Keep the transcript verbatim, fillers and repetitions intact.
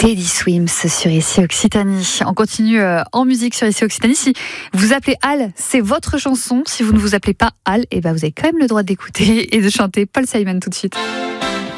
Teddy Swims sur Ici Occitanie. On continue euh, en musique sur Ici Occitanie. Si vous appelez Al, c'est votre chanson. Si vous ne vous appelez pas Al, eh ben vous avez quand même le droit d'écouter et de chanter Paul Simon tout de suite.